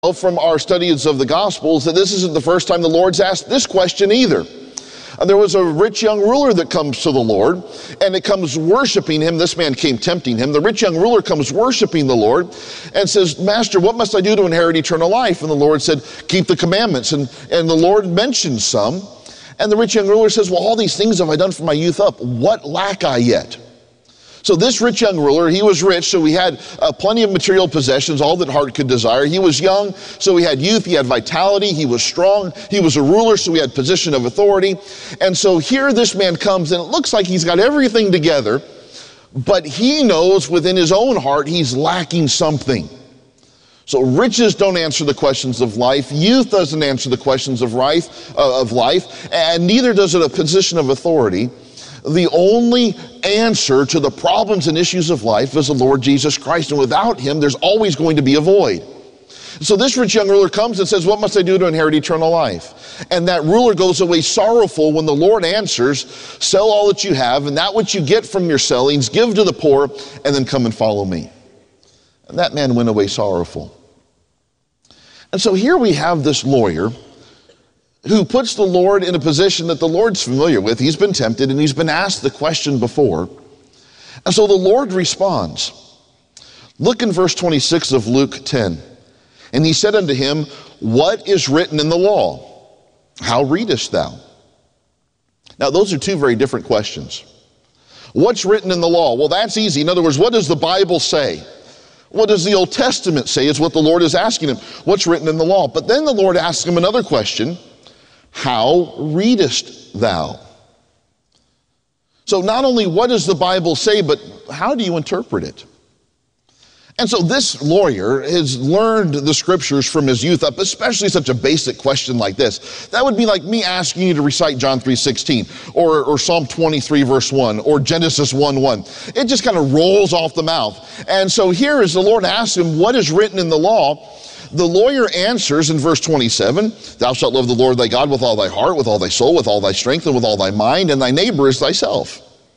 from our studies of the Gospels that this isn't the first time the Lord's asked this question either. There was a rich young ruler that comes to the Lord, and it comes worshiping him. This man came tempting him. The rich young ruler comes worshiping the Lord and says, "Master, what must I do to inherit eternal life?" And the Lord said, "Keep the commandments." And the Lord mentions some. And the rich young ruler says, "Well, all these things have I done from my youth up. What lack I yet?" So this rich young ruler, he was rich, so he had plenty of material possessions, all that heart could desire. He was young, so he had youth, he had vitality, he was strong. He was a ruler, so he had position of authority. And so here this man comes, and it looks like he's got everything together, but he knows within his own heart he's lacking something. So riches don't answer the questions of life. Youth doesn't answer the questions of life, and neither does it a position of authority. The only answer to the problems and issues of life is the Lord Jesus Christ, and without him, there's always going to be a void. So this rich young ruler comes and says, "What must I do to inherit eternal life?" And that ruler goes away sorrowful when the Lord answers, "Sell all that you have, and that which you get from your sellings, give to the poor, and then come and follow me." And that man went away sorrowful. And so here we have this lawyer who puts the Lord in a position that the Lord's familiar with. He's been tempted and he's been asked the question before. And so the Lord responds. Look in verse 26 of Luke 10. "And he said unto him, What is written in the law? How readest thou?" Now those are two very different questions. What's written in the law? Well, that's easy. In other words, what does the Bible say? What does the Old Testament say is what the Lord is asking him. What's written in the law? But then the Lord asks him another question. How readest thou? So not only what does the Bible say, but how do you interpret it? And so this lawyer has learned the scriptures from his youth up, especially such a basic question like this. That would be like me asking you to recite John 3:16 or Psalm 23 verse 1 or Genesis 1:1. It just kind of rolls off the mouth. And so here as the Lord asks him, what is written in the law? The lawyer answers in verse 27, "Thou shalt love the Lord thy God with all thy heart, with all thy soul, with all thy strength, and with all thy mind, and thy neighbor is thyself."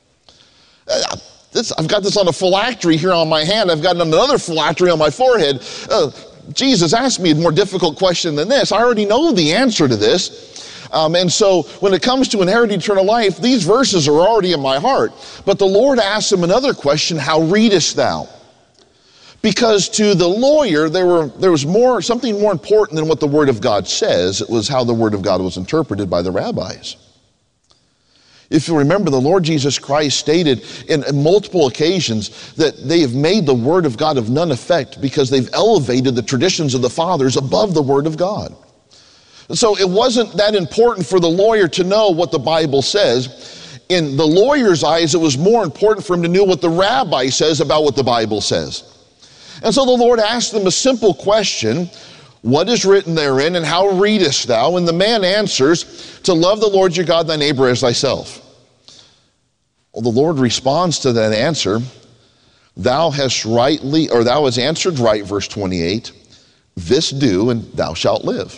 I've got this on a phylactery here on my hand. I've got another phylactery on my forehead. Jesus asked me a more difficult question than this. I already know the answer to this. And so when it comes to inheriting eternal life, these verses are already in my heart. But the Lord asks him another question, how readest thou? Because to the lawyer, there was something more important than what the Word of God says. It was how the Word of God was interpreted by the rabbis. If you remember, the Lord Jesus Christ stated in multiple occasions that they have made the Word of God of none effect because they've elevated the traditions of the fathers above the Word of God. So it wasn't that important for the lawyer to know what the Bible says. In the lawyer's eyes, it was more important for him to know what the rabbi says about what the Bible says. And so the Lord asked them a simple question, what is written therein, and how readest thou? And the man answers, to love the Lord your God, thy neighbor as thyself. Well, the Lord responds to that answer, thou hast answered right, verse 28, this do, and thou shalt live.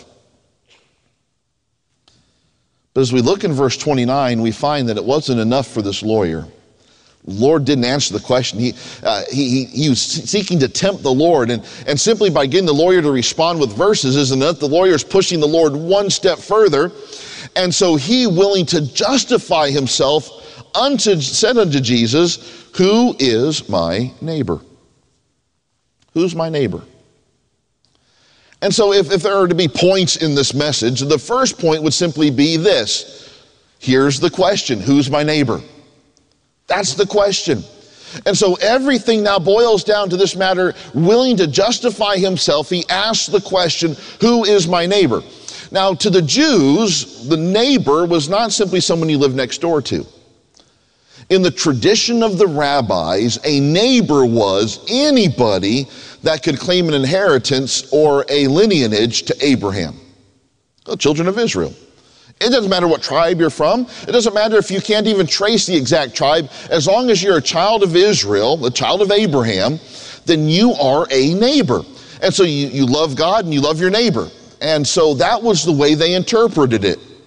But as we look in verse 29, we find that it wasn't enough for this lawyer. The Lord didn't answer the question. He was seeking to tempt the Lord, and simply by getting the lawyer to respond with verses isn't enough. The lawyer's pushing the Lord one step further, and so he, willing to justify himself, said unto Jesus, who is my neighbor? Who's my neighbor? And so if there are to be points in this message, the first point would simply be this. Here's the question, who's my neighbor? That's the question. And so everything now boils down to this matter, willing to justify himself, he asks the question, who is my neighbor? Now to the Jews, the neighbor was not simply someone you live next door to. In the tradition of the rabbis, a neighbor was anybody that could claim an inheritance or a lineage to Abraham, the children of Israel. It doesn't matter what tribe you're from. It doesn't matter if you can't even trace the exact tribe. As long as you're a child of Israel, a child of Abraham, then you are a neighbor. And so you love God and you love your neighbor. And so that was the way they interpreted it.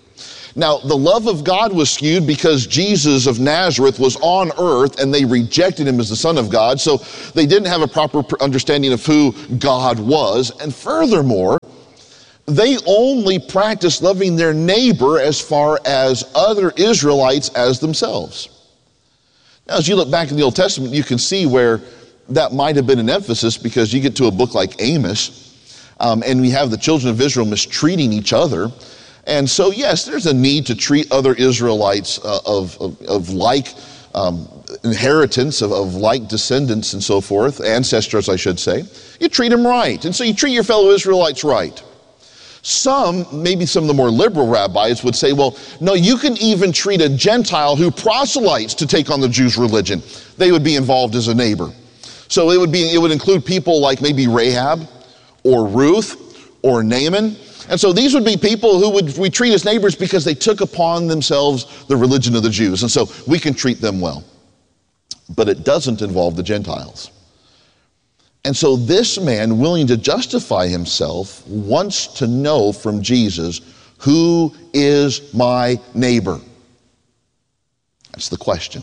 Now, the love of God was skewed because Jesus of Nazareth was on earth and they rejected him as the Son of God, so they didn't have a proper understanding of who God was. And furthermore, they only practiced loving their neighbor as far as other Israelites as themselves. Now, as you look back in the Old Testament, you can see where that might have been an emphasis, because you get to a book like Amos, and we have the children of Israel mistreating each other. And so, yes, there's a need to treat other Israelites of like inheritance, of like descendants and so forth, ancestors, I should say. You treat them right. And so you treat your fellow Israelites right. Some, maybe some of the more liberal rabbis would say, well, no, you can even treat a Gentile who proselytes to take on the Jews' religion. They would be involved as a neighbor. So it would include people like maybe Rahab or Ruth or Naaman. And so these would be people who we treat as neighbors because they took upon themselves the religion of the Jews. And so we can treat them well. But it doesn't involve the Gentiles. And so this man, willing to justify himself, wants to know from Jesus, who is my neighbor? That's the question.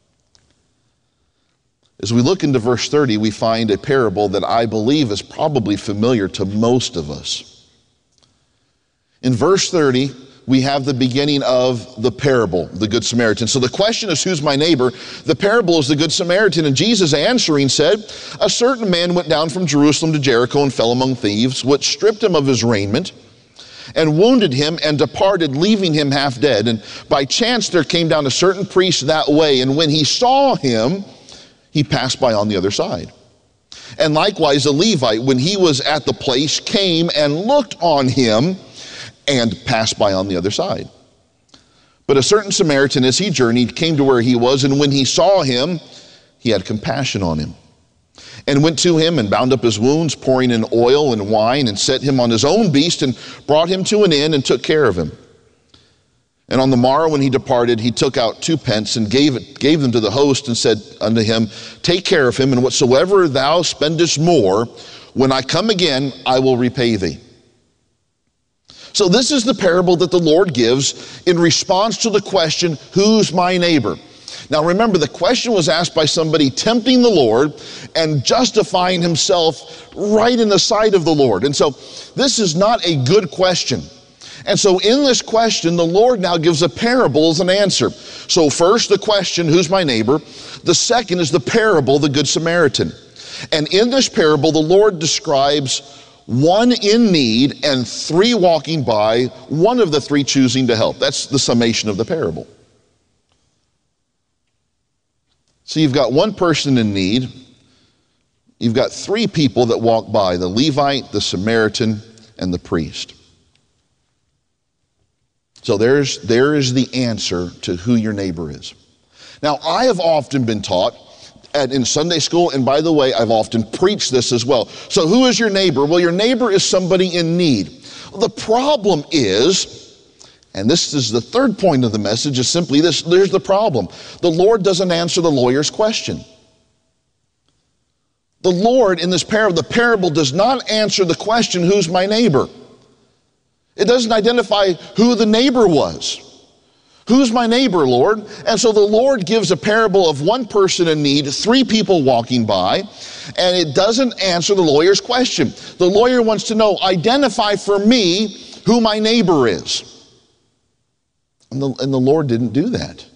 As we look into verse 30, we find a parable that I believe is probably familiar to most of us. In verse 30, we have the beginning of the parable, the Good Samaritan. So the question is, who's my neighbor? The parable is the Good Samaritan. And Jesus answering said, a certain man went down from Jerusalem to Jericho and fell among thieves, which stripped him of his raiment and wounded him and departed, leaving him half dead. And by chance there came down a certain priest that way, and when he saw him, he passed by on the other side. And likewise a Levite, when he was at the place, came and looked on him and passed by on the other side. But a certain Samaritan, as he journeyed, came to where he was, and when he saw him, he had compassion on him, and went to him and bound up his wounds, pouring in oil and wine, and set him on his own beast, and brought him to an inn, and took care of him. And on the morrow when he departed, he took out 2 pence, and gave them to the host, and said unto him, take care of him, and whatsoever thou spendest more, when I come again, I will repay thee. So this is the parable that the Lord gives in response to the question, who's my neighbor? Now remember, the question was asked by somebody tempting the Lord and justifying himself right in the sight of the Lord. And so this is not a good question. And so in this question, the Lord now gives a parable as an answer. So first the question, who's my neighbor? The second is the parable, the Good Samaritan. And in this parable, the Lord describes 1 in need and 3 walking by, 1 of the 3 choosing to help. That's the summation of the parable. So you've got 1 person in need. You've got 3 people that walk by, the Levite, the Samaritan, and the priest. So there is the answer to who your neighbor is. Now, I have often been taught in Sunday school, and by the way, I've often preached this as well. So who is your neighbor? Well, your neighbor is somebody in need. The problem is, and this is the third point of the message, is simply this. There's the problem. The Lord doesn't answer the lawyer's question. The Lord in this parable, the parable does not answer the question, who's my neighbor? It doesn't identify who the neighbor was. Who's my neighbor, Lord? And so the Lord gives a parable of 1 person in need, 3 people walking by, and it doesn't answer the lawyer's question. The lawyer wants to know, identify for me who my neighbor is. And the Lord didn't do that.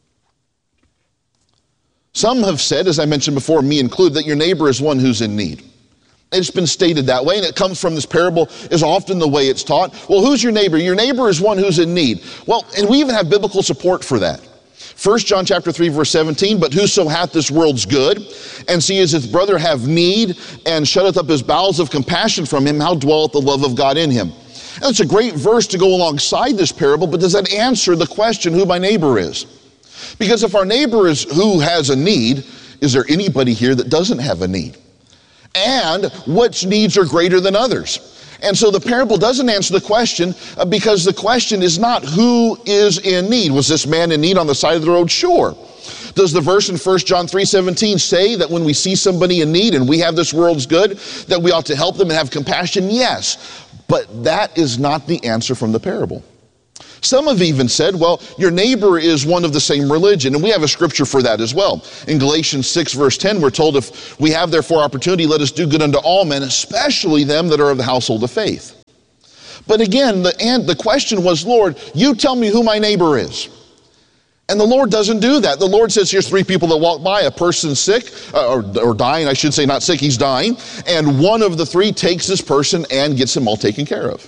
Some have said, as I mentioned before, me included, that your neighbor is one who's in need. It's been stated that way, and it comes from this parable, is often the way it's taught. Well, who's your neighbor? Your neighbor is one who's in need. Well, and we even have biblical support for that. 1 John chapter 3, verse 17, but whoso hath this world's good, and seeth his brother have need, and shutteth up his bowels of compassion from him, how dwelleth the love of God in him? And it's a great verse to go alongside this parable, but does that answer the question who my neighbor is? Because if our neighbor is who has a need, is there anybody here that doesn't have a need? And which needs are greater than others? And so the parable doesn't answer the question because the question is not who is in need. Was this man in need on the side of the road? Sure. Does the verse in 1 John 3:17 say that when we see somebody in need and we have this world's good, that we ought to help them and have compassion? Yes. But that is not the answer from the parable. Some have even said, well, your neighbor is one of the same religion, and we have a scripture for that as well. In Galatians 6, verse 10, we're told, if we have therefore opportunity, let us do good unto all men, especially them that are of the household of faith. But again, the question was, Lord, you tell me who my neighbor is. And the Lord doesn't do that. The Lord says, here's three people that walk by, a person sick, or dying, I should say, not sick, he's dying, and one of the three takes this person and gets him all taken care of.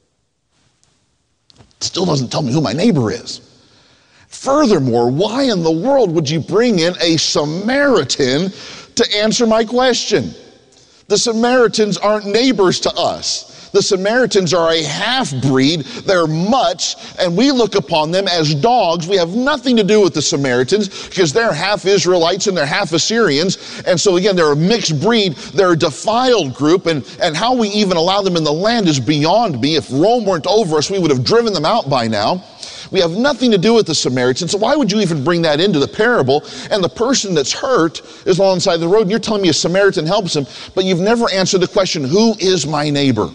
Still doesn't tell me who my neighbor is. Furthermore, why in the world would you bring in a Samaritan to answer my question? The Samaritans aren't neighbors to us. The Samaritans are a half-breed. They're mutts, and we look upon them as dogs. We have nothing to do with the Samaritans because they're half Israelites and they're half Assyrians. And so again, they're a mixed breed. They're a defiled group, and how we even allow them in the land is beyond me. If Rome weren't over us, we would have driven them out by now. We have nothing to do with the Samaritans, so why would you even bring that into the parable? And the person that's hurt is alongside the road, and you're telling me a Samaritan helps him, but you've never answered the question, who is my neighbor?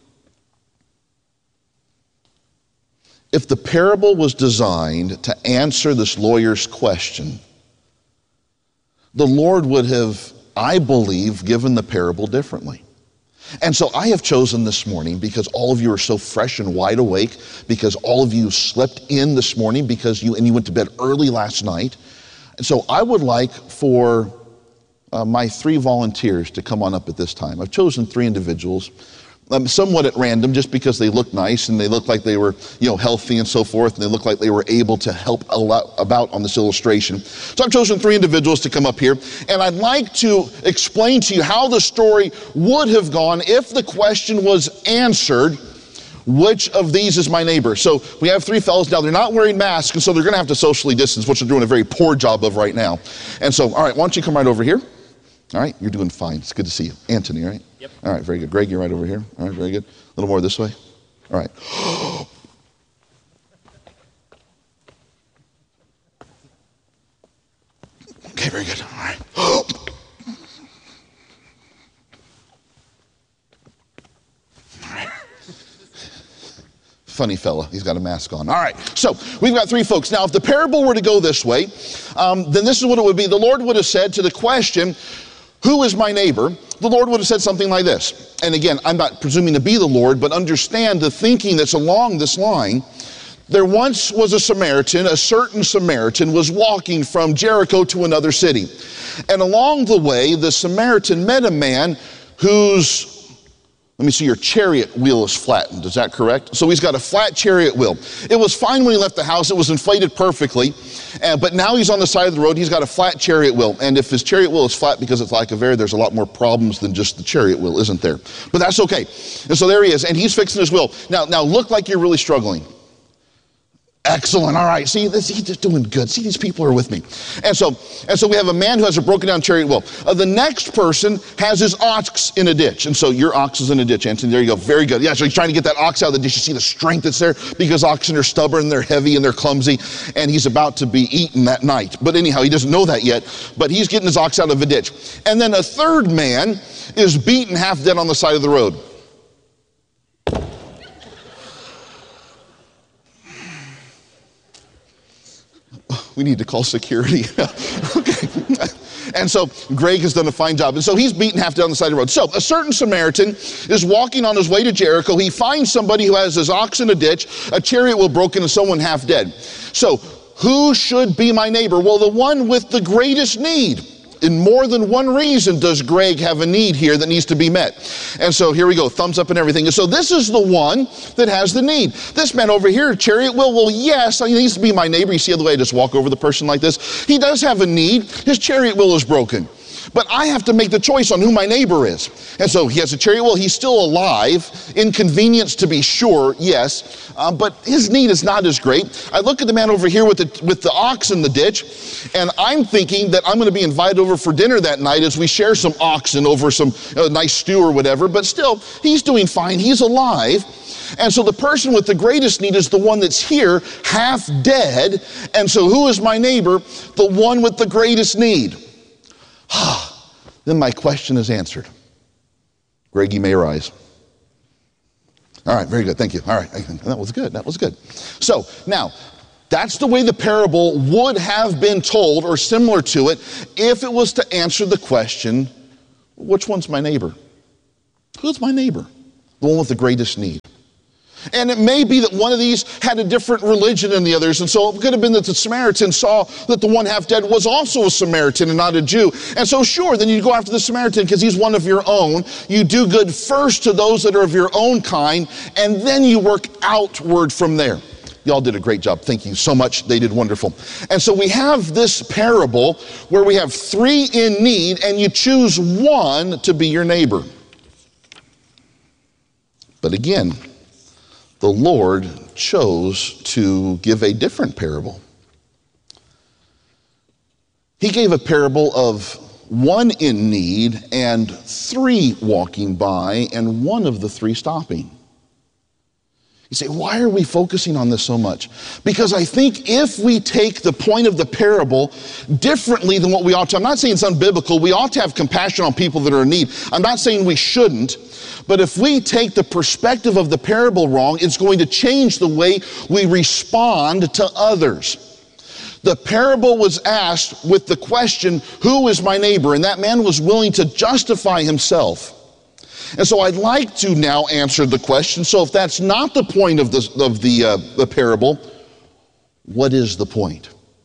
If the parable was designed to answer this lawyer's question, the Lord would have, I believe, given the parable differently. And so I have chosen this morning, because all of you are so fresh and wide awake, because all of you slept in this morning, because you went to bed early last night. And so I would like for my three volunteers to come on up at this time. I've chosen three individuals, somewhat at random, just because they look nice and they look like they were, healthy and so forth, and they look like they were able to help about on this illustration. So I've chosen three individuals to come up here, and I'd like to explain to you how the story would have gone if the question was answered, which of these is my neighbor? So we have three fellows now. They're not wearing masks, and so they're going to have to socially distance, which they're doing a very poor job of right now. And so, all right, why don't you come right over here? All right, you're doing fine. It's good to see you. Anthony, right? Yep. All right, very good. Greg, you're right over here. All right, very good. A little more this way. All right. Okay, very good. All right. Funny fella. He's got a mask on. All right. So we've got three folks. Now, if the parable were to go this way, then this is what it would be. The Lord would have said to the question, who is my neighbor? The Lord would have said something like this. And again, I'm not presuming to be the Lord, but understand the thinking that's along this line. There once was a Samaritan. A certain Samaritan was walking from Jericho to another city. And along the way, the Samaritan met a man whose, let me see, your chariot wheel is flattened. Is that correct? So he's got a flat chariot wheel. It was fine when he left the house. It was inflated perfectly. But now he's on the side of the road. He's got a flat chariot wheel. And if his chariot wheel is flat because it's like a Lac-A-Vere, there's a lot more problems than just the chariot wheel, isn't there? But that's okay. And so there he is. And he's fixing his wheel. Now look like you're really struggling. Excellent. All right. See, he's just doing good. See, these people are with me. And so we have a man who has a broken down chariot wheel. The next person has his ox in a ditch. And so your ox is in a ditch, Anthony. There you go. Very good. Yeah, so he's trying to get that ox out of the ditch. You see the strength that's there, because oxen are stubborn, they're heavy, and they're clumsy. And he's about to be eaten that night. But anyhow, he doesn't know that yet. But he's getting his ox out of a ditch. And then a third man is beaten half dead on the side of the road. We need to call security. Okay. And so Greg has done a fine job. And so he's beaten half down the side of the road. So a certain Samaritan is walking on his way to Jericho. He finds somebody who has his ox in a ditch, a chariot wheel broken, and someone half dead. So who should be my neighbor? Well, the one with the greatest need. In more than one reason does Greg have a need here that needs to be met. And so here we go, thumbs up and everything. And so this is the one that has the need. This man over here, chariot wheel, well, yes, he needs to be my neighbor. You see the way I just walk over the person like this? He does have a need. His chariot wheel is broken. But I have to make the choice on who my neighbor is. And so he has a chariot wheel. He's still alive. Inconvenience to be sure, yes. But his need is not as great. I look at the man over here with the ox in the ditch, and I'm thinking that I'm going to be invited over for dinner that night as we share some oxen over some nice stew or whatever. But still, he's doing fine. He's alive. And so the person with the greatest need is the one that's here, half dead. And so who is my neighbor? The one with the greatest need. Then my question is answered. Greg, you may rise. All right, very good, thank you. All right, that was good, that was good. So now, that's the way the parable would have been told, or similar to it, if it was to answer the question, which one's my neighbor? Who's my neighbor? The one with the greatest need. And it may be that one of these had a different religion than the others, and so it could have been that the Samaritan saw that the one half dead was also a Samaritan and not a Jew. And so sure, then you go after the Samaritan because he's one of your own. You do good first to those that are of your own kind, and then you work outward from there. Y'all did a great job. Thank you so much. They did wonderful. And so we have this parable where we have three in need, and you choose one to be your neighbor. But again, the Lord chose to give a different parable. He gave a parable of one in need and three walking by, and one of the three stopping. You say, why are we focusing on this so much? Because I think if we take the point of the parable differently than what we ought to, I'm not saying it's unbiblical, we ought to have compassion on people that are in need. I'm not saying we shouldn't, but if we take the perspective of the parable wrong, it's going to change the way we respond to others. The parable was asked with the question, who is my neighbor? And that man was willing to justify himself. And so I'd like to now answer the question. So if that's not the point of the parable, what is the point?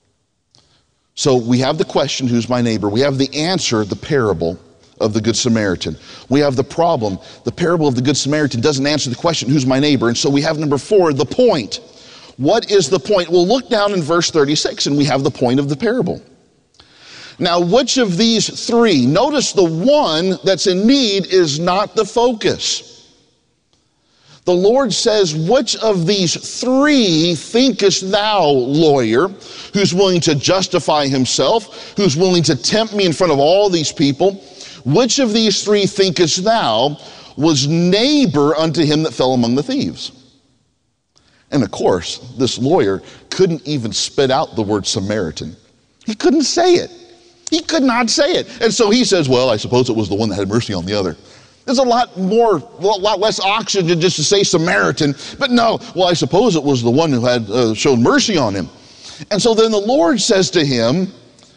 So we have the question, who's my neighbor? We have the answer, the parable of the Good Samaritan. We have the problem. The parable of the Good Samaritan doesn't answer the question, who's my neighbor? And so we have number 4, the point. What is the point? We'll look down in verse 36 and we have the point of the parable. Now, which of these three? Notice the one that's in need is not the focus. The Lord says, which of these three thinkest thou, lawyer, who's willing to justify himself, who's willing to tempt me in front of all these people? Which of these three thinkest thou was neighbor unto him that fell among the thieves? And of course, this lawyer couldn't even spit out the word Samaritan. He couldn't say it. He could not say it. And so he says, well, I suppose it was the one that had mercy on the other. There's a lot less oxygen just to say Samaritan, but no, well, I suppose it was the one who had shown mercy on him. And so then the Lord says to him,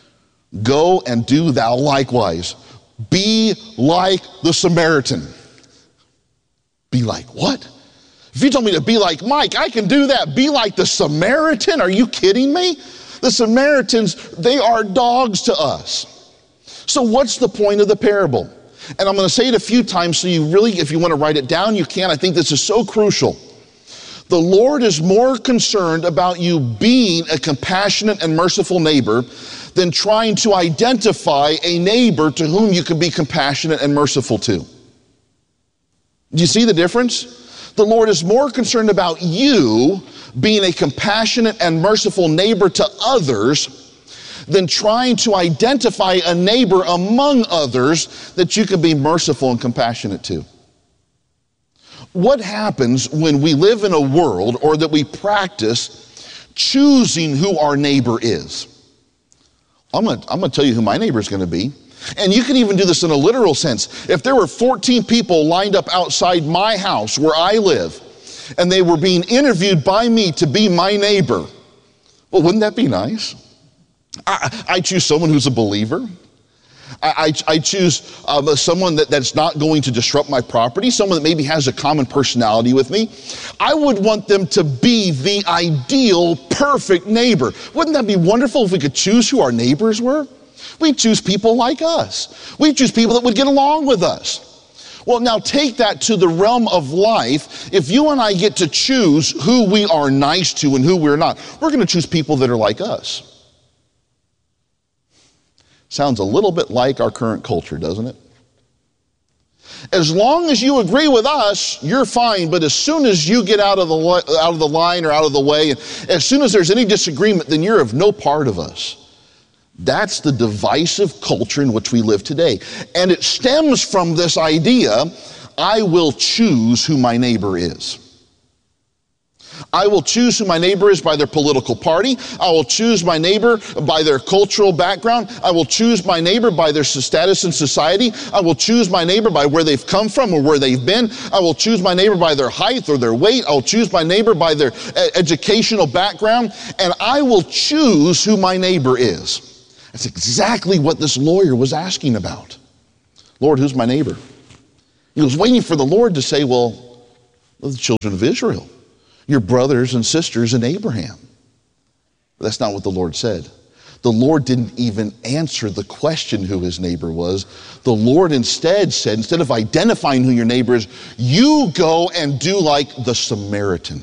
go and do thou likewise. Be like the Samaritan. Be like what? If you told me to be like Mike, I can do that. Be like the Samaritan? Are you kidding me? The Samaritans, they are dogs to us. So what's the point of the parable? And I'm going to say it a few times so you really, if you want to write it down, you can. I think this is so crucial. The Lord is more concerned about you being a compassionate and merciful neighbor than trying to identify a neighbor to whom you can be compassionate and merciful to. Do you see the difference? The Lord is more concerned about you being a compassionate and merciful neighbor to others than trying to identify a neighbor among others that you can be merciful and compassionate to. What happens when we live in a world, or that we practice choosing who our neighbor is? I'm going to tell you who my neighbor is going to be. And you can even do this in a literal sense. If there were 14 people lined up outside my house where I live, and they were being interviewed by me to be my neighbor, well, wouldn't that be nice? I choose someone who's a believer. I choose someone that's not going to disrupt my property, someone that maybe has a common personality with me. I would want them to be the ideal, perfect neighbor. Wouldn't that be wonderful if we could choose who our neighbors were? We choose people like us. We choose people that would get along with us. Well, now take that to the realm of life. If you and I get to choose who we are nice to and who we're not, we're going to choose people that are like us. Sounds a little bit like our current culture, doesn't it? As long as you agree with us, you're fine. But as soon as you get out of the line or out of the way, as soon as there's any disagreement, then you're of no part of us. That's the divisive culture in which we live today. And it stems from this idea, I will choose who my neighbor is. I will choose who my neighbor is by their political party. I will choose my neighbor by their cultural background. I will choose my neighbor by their status in society. I will choose my neighbor by where they've come from or where they've been. I will choose my neighbor by their height or their weight. I will choose my neighbor by their educational background. And I will choose who my neighbor is. That's exactly what this lawyer was asking about. Lord, who's my neighbor? He was waiting for the Lord to say, well, the children of Israel, your brothers and sisters in Abraham. But that's not what the Lord said. The Lord didn't even answer the question who his neighbor was. The Lord instead said, instead of identifying who your neighbor is, you go and do like the Samaritan.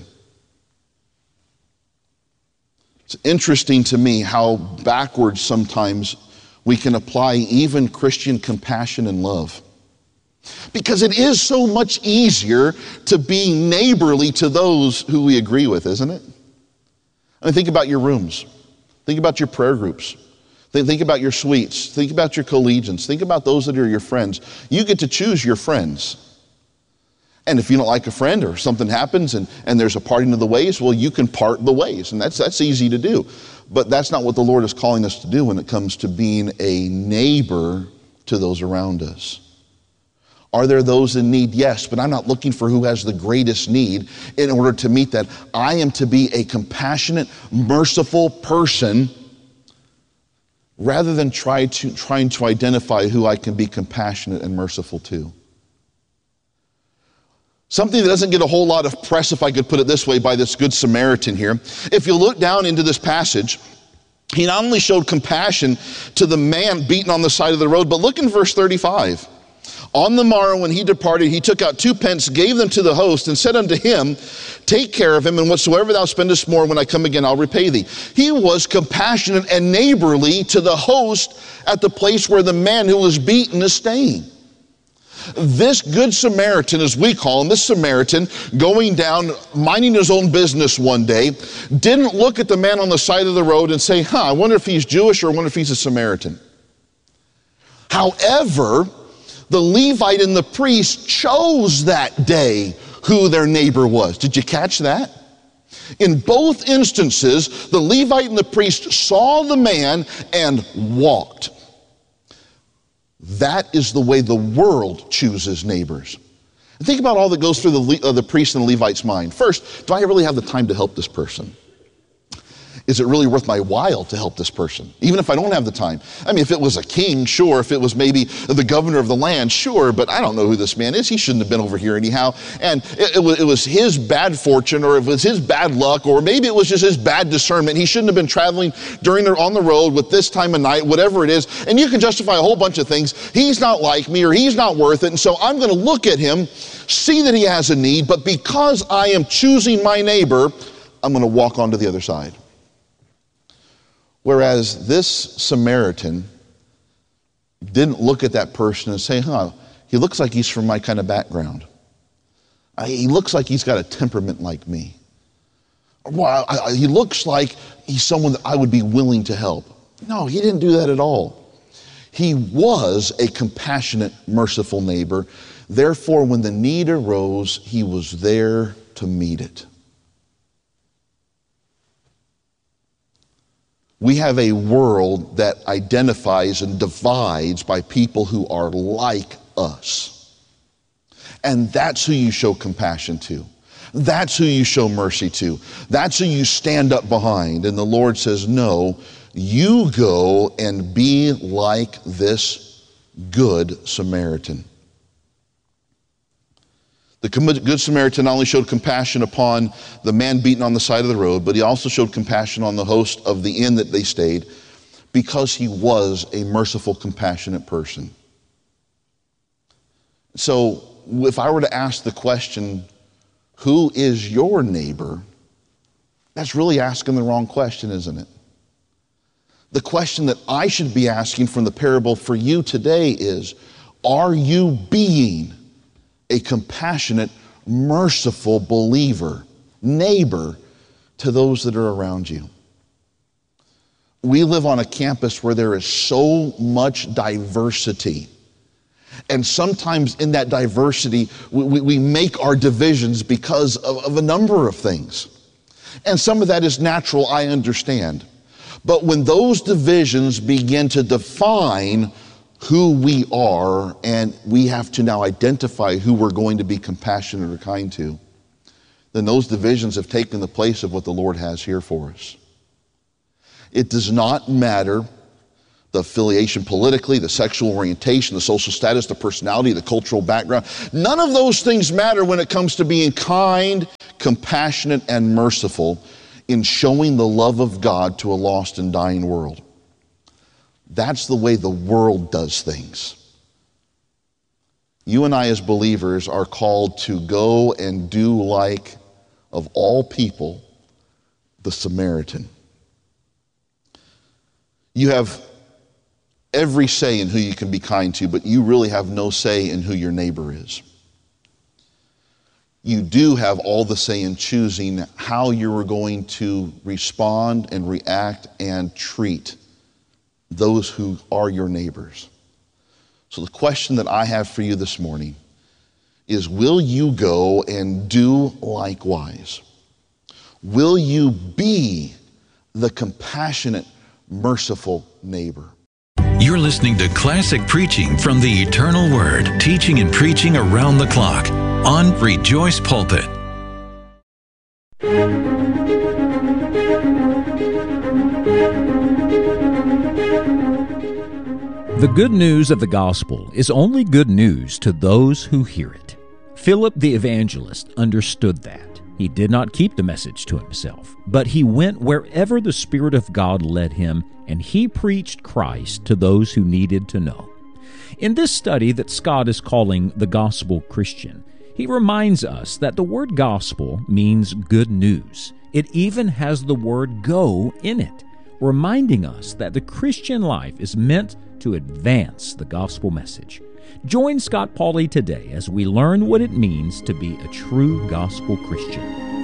It's interesting to me how backwards sometimes we can apply even Christian compassion and love. Because it is so much easier to be neighborly to those who we agree with, isn't it? I mean, think about your rooms. Think about your prayer groups. Think about your suites. Think about your collegians. Think about those that are your friends. You get to choose your friends. And if you don't like a friend or something happens and there's a parting of the ways, well, you can part the ways. And that's easy to do. But that's not what the Lord is calling us to do when it comes to being a neighbor to those around us. Are there those in need? Yes, but I'm not looking for who has the greatest need in order to meet that. I am to be a compassionate, merciful person rather than trying to identify who I can be compassionate and merciful to. Something that doesn't get a whole lot of press, if I could put it this way, by this Good Samaritan here. If you look down into this passage, he not only showed compassion to the man beaten on the side of the road, but look in verse 35. On the morrow when he departed, he took out 2 pence, gave them to the host, and said unto him, take care of him, and whatsoever thou spendest more, when I come again, I'll repay thee. He was compassionate and neighborly to the host at the place where the man who was beaten is staying. This Good Samaritan, as we call him, this Samaritan, going down, minding his own business one day, didn't look at the man on the side of the road and say, I wonder if he's Jewish or I wonder if he's a Samaritan. However, the Levite and the priest chose that day who their neighbor was. Did you catch that? In both instances, the Levite and the priest saw the man and walked. That is the way the world chooses neighbors. And think about all that goes through the priest and the Levite's mind. First, do I really have the time to help this person? Is it really worth my while to help this person? Even if I don't have the time. I mean, if it was a king, sure. If it was maybe the governor of the land, sure. But I don't know who this man is. He shouldn't have been over here anyhow. And it was his bad fortune, or it was his bad luck, or maybe it was just his bad discernment. He shouldn't have been traveling on the road with this time of night, whatever it is. And you can justify a whole bunch of things. He's not like me, or he's not worth it. And so I'm going to look at him, see that he has a need, but because I am choosing my neighbor, I'm going to walk onto the other side. Whereas this Samaritan didn't look at that person and say, he looks like he's from my kind of background. He looks like he's got a temperament like me. Well, he looks like he's someone that I would be willing to help. No, he didn't do that at all. He was a compassionate, merciful neighbor. Therefore, when the need arose, he was there to meet it. We have a world that identifies and divides by people who are like us. And that's who you show compassion to. That's who you show mercy to. That's who you stand up behind. And the Lord says, no, you go and be like this Good Samaritan. The Good Samaritan not only showed compassion upon the man beaten on the side of the road, but he also showed compassion on the host of the inn that they stayed, because he was a merciful, compassionate person. So if I were to ask the question, who is your neighbor? That's really asking the wrong question, isn't it? The question that I should be asking from the parable for you today is, are you being a compassionate, merciful believer, neighbor to those that are around you? We live on a campus where there is so much diversity. And sometimes in that diversity, we make our divisions because of a number of things. And some of that is natural, I understand. But when those divisions begin to define who we are, and we have to now identify who we're going to be compassionate or kind to, then those divisions have taken the place of what the Lord has here for us. It does not matter the affiliation politically, the sexual orientation, the social status, the personality, the cultural background. None of those things matter when it comes to being kind, compassionate, and merciful in showing the love of God to a lost and dying world. That's the way the world does things. You and I as believers are called to go and do like, of all people, the Samaritan. You have every say in who you can be kind to, but you really have no say in who your neighbor is. You do have all the say in choosing how you are going to respond and react and treat those who are your neighbors. So the question that I have for you this morning is, will you go and do likewise? Will you be the compassionate, merciful neighbor? You're listening to classic preaching from the Eternal Word, teaching and preaching around the clock on Rejoice Pulpit. The good news of the gospel is only good news to those who hear it. Philip the evangelist understood that. He did not keep the message to himself, but he went wherever the Spirit of God led him, and he preached Christ to those who needed to know. In this study that Scott is calling the Gospel Christian, he reminds us that the word gospel means good news. It even has the word go in it, reminding us that the Christian life is meant to advance the gospel message. Join Scott Pauley today as we learn what it means to be a true gospel Christian.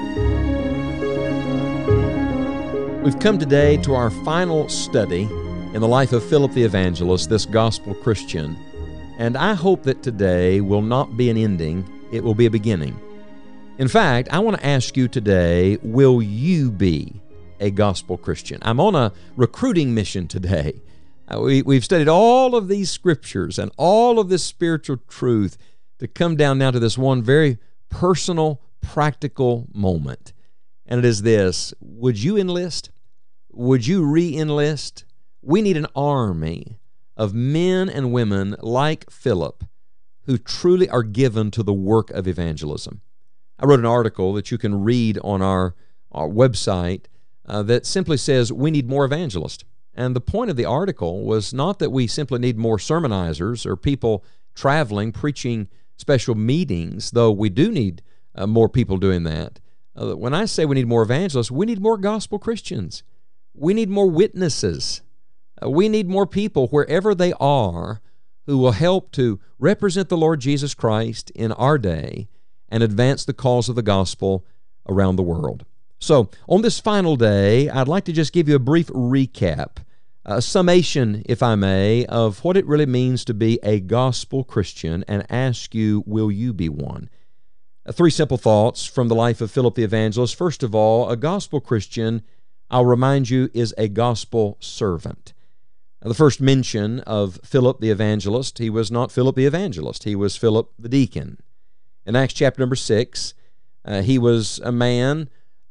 We've come today to our final study in the life of Philip the Evangelist, this gospel Christian. And I hope that today will not be an ending, it will be a beginning. In fact, I want to ask you today, will you be a gospel Christian? I'm on a recruiting mission today. We've studied all of these scriptures and all of this spiritual truth to come down now to this one very personal, practical moment. And it is this: would you enlist? Would you re-enlist? We need an army of men and women like Philip who truly are given to the work of evangelism. I wrote an article that you can read on our website that simply says we need more evangelists. And the point of the article was not that we simply need more sermonizers or people traveling, preaching special meetings, though we do need more people doing that. When I say we need more evangelists, we need more gospel Christians. We need more witnesses. We need more people wherever they are who will help to represent the Lord Jesus Christ in our day and advance the cause of the gospel around the world. So, on this final day, I'd like to just give you a brief recap, a summation, if I may, of what it really means to be a gospel Christian, and ask you, will you be one? Three simple thoughts from the life of Philip the Evangelist. First of all, a gospel Christian, I'll remind you, is a gospel servant. Now, the first mention of Philip the Evangelist, he was not Philip the Evangelist, he was Philip the deacon. In Acts chapter number 6, he was a man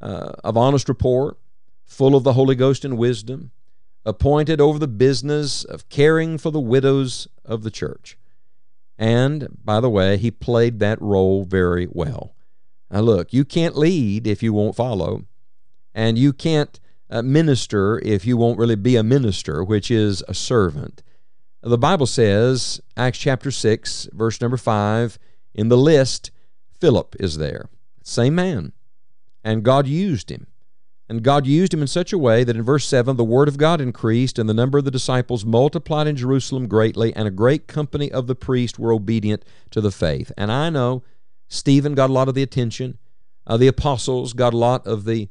of honest report, full of the Holy Ghost and wisdom, appointed over the business of caring for the widows of the church. And, by the way, he played that role very well. Now look, you can't lead if you won't follow, and you can't minister if you won't really be a minister, which is a servant. The Bible says, Acts chapter 6, verse number 5, in the list, Philip is there. Same man. And God used him. And God used him in such a way that in verse 7, the word of God increased, and the number of the disciples multiplied in Jerusalem greatly, and a great company of the priests were obedient to the faith. And I know Stephen got a lot of the attention. The apostles got a lot of the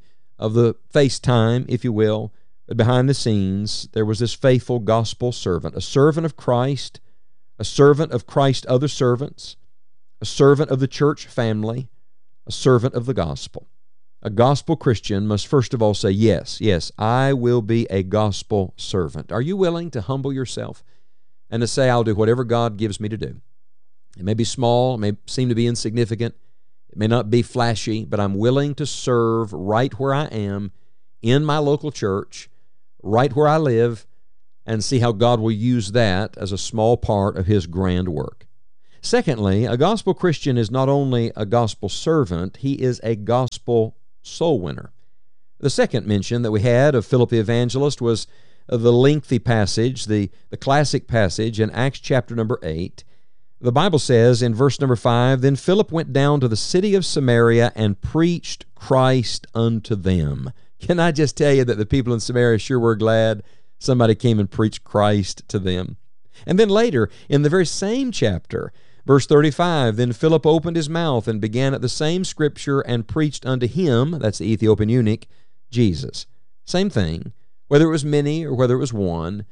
face time, if you will. But behind the scenes, there was this faithful gospel servant, a servant of Christ, a servant of Christ's other servants, a servant of the church family, a servant of the gospel. A gospel Christian must first of all say, yes, I will be a gospel servant. Are you willing to humble yourself and to say, I'll do whatever God gives me to do? It may be small, it may seem to be insignificant, it may not be flashy, but I'm willing to serve right where I am in my local church, right where I live, and see how God will use that as a small part of His grand work. Secondly, a gospel Christian is not only a gospel servant, he is a gospel soul winner. The second mention that we had of Philip the evangelist was the lengthy passage, the classic passage in Acts chapter number 8. The Bible says in verse number 5, "Then Philip went down to the city of Samaria and preached Christ unto them." Can I just tell you that the people in Samaria sure were glad somebody came and preached Christ to them? And then later, in the very same chapter, verse 35, "Then Philip opened his mouth and began at the same scripture and preached unto him," that's the Ethiopian eunuch, "Jesus." Same thing, whether it was many or whether it was one,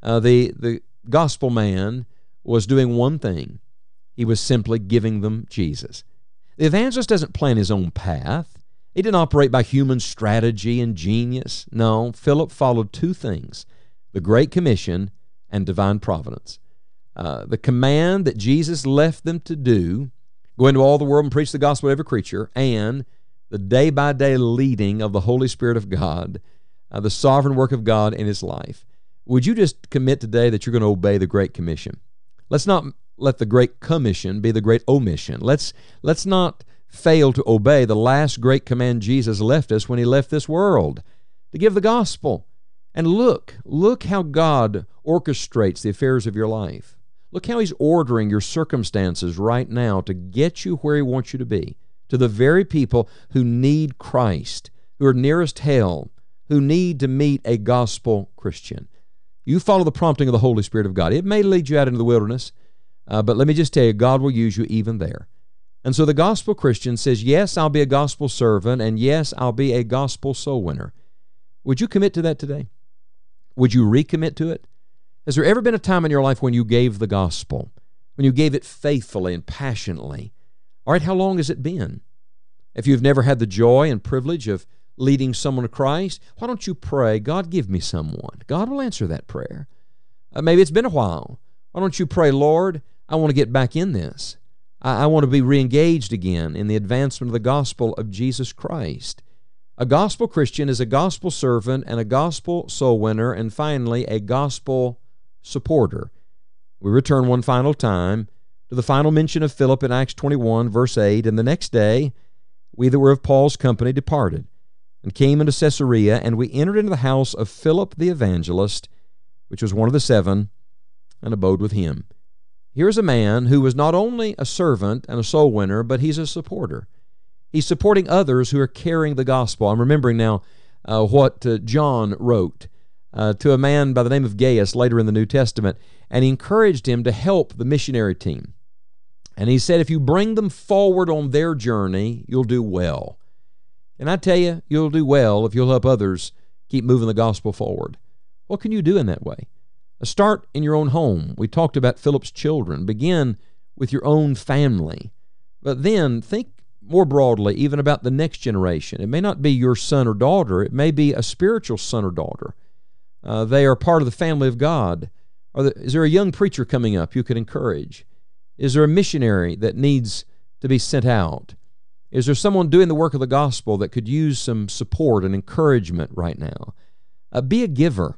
the gospel man was doing one thing. He was simply giving them Jesus. The evangelist doesn't plan his own path. He didn't operate by human strategy and genius. No, Philip followed two things: the Great Commission and divine providence. The command that Jesus left them to do, go into all the world and preach the gospel to every creature, and the day-by-day leading of the Holy Spirit of God, the sovereign work of God in his life. Would you just commit today that you're going to obey the Great Commission? Let's not let the Great Commission be the Great Omission. Let's not fail to obey the last great command Jesus left us when he left this world, to give the gospel. And look how God orchestrates the affairs of your life. Look how he's ordering your circumstances right now to get you where he wants you to be, to the very people who need Christ, who are nearest hell, who need to meet a gospel Christian. You follow the prompting of the Holy Spirit of God. It may lead you out into the wilderness, but let me just tell you, God will use you even there. And so the gospel Christian says, yes, I'll be a gospel servant, and yes, I'll be a gospel soul winner. Would you commit to that today? Would you recommit to it? Has there ever been a time in your life when you gave the gospel, when you gave it faithfully and passionately? All right, how long has it been? If you've never had the joy and privilege of leading someone to Christ, why don't you pray, God, give me someone? God will answer that prayer. Maybe it's been a while. Why don't you pray, Lord, I want to get back in this. I want to be re-engaged again in the advancement of the gospel of Jesus Christ. A gospel Christian is a gospel servant and a gospel soul winner, and finally, a gospel supporter. We return one final time to the final mention of Philip in Acts 21, verse 8, "And the next day we that were of Paul's company departed, and came into Caesarea, and we entered into the house of Philip the evangelist, which was one of the 7, and abode with him." Here's a man who was not only a servant and a soul winner, but he's a supporter. He's supporting others who are carrying the gospel. I'm remembering now what John wrote to a man by the name of Gaius later in the New Testament, and he encouraged him to help the missionary team. And he said, if you bring them forward on their journey, you'll do well. And I tell you, you'll do well if you'll help others keep moving the gospel forward. What can you do in that way? Start in your own home. We talked about Philip's children. Begin with your own family. But then think more broadly even about the next generation. It may not be your son or daughter. It may be a spiritual son or daughter. They are part of the family of God. Is there a young preacher coming up you could encourage? Is there a missionary that needs to be sent out? Is there someone doing the work of the gospel that could use some support and encouragement right now? Be a giver.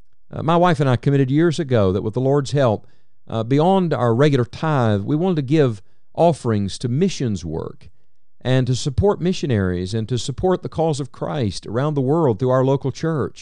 My wife and I committed years ago that with the Lord's help, beyond our regular tithe, we wanted to give offerings to missions work and to support missionaries and to support the cause of Christ around the world through our local church.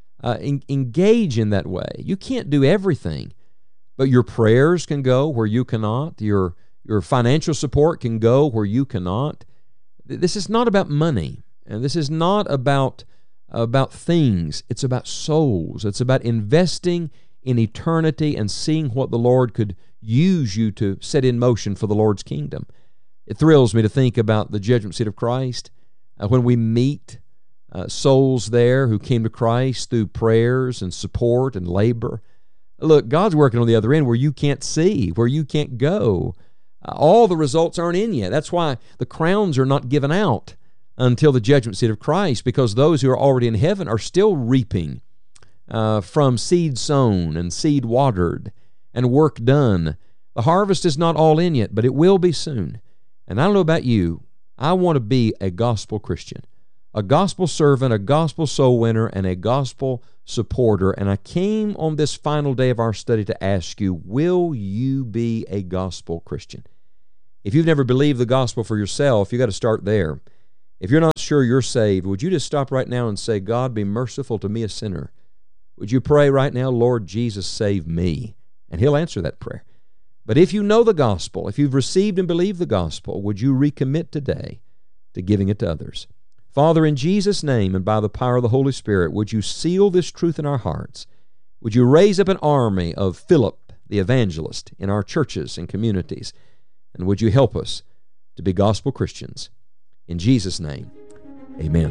Engage in that way. You can't do everything, but your prayers can go where you cannot. Your financial support can go where you cannot. This is not about money, and this is not about things. It's about souls. It's about investing in eternity and seeing what the Lord could use you to set in motion for the Lord's kingdom. It thrills me to think about the judgment seat of Christ when we meet souls there who came to Christ through prayers and support and labor. Look, God's working on the other end where you can't see, where you can't go. All the results aren't in yet. That's why the crowns are not given out until the judgment seat of Christ, because those who are already in heaven are still reaping from seed sown and seed watered and work done. The harvest is not all in yet, but it will be soon. And I don't know about you, I want to be a gospel Christian, a gospel servant, a gospel soul winner, and a gospel supporter. And I came on this final day of our study to ask you, will you be a gospel Christian? If you've never believed the gospel for yourself, you've got to start there. If you're not sure you're saved, would you just stop right now and say, God, be merciful to me, a sinner? Would you pray right now, Lord Jesus, save me? And He'll answer that prayer. But if you know the gospel, if you've received and believed the gospel, would you recommit today to giving it to others? Father, in Jesus' name and by the power of the Holy Spirit, would you seal this truth in our hearts? Would you raise up an army of Philip the evangelist in our churches and communities? And would you help us to be gospel Christians? In Jesus' name, amen.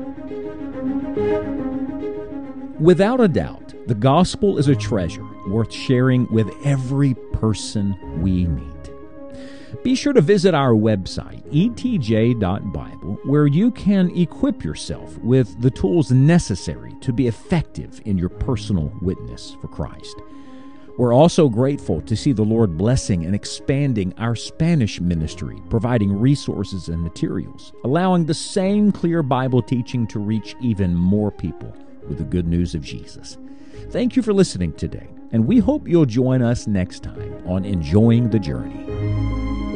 Without a doubt, the gospel is a treasure worth sharing with every person we meet. Be sure to visit our website, etj.bible, where you can equip yourself with the tools necessary to be effective in your personal witness for Christ. We're also grateful to see the Lord blessing and expanding our Spanish ministry, providing resources and materials, allowing the same clear Bible teaching to reach even more people with the good news of Jesus. Thank you for listening today, and we hope you'll join us next time on Enjoying the Journey.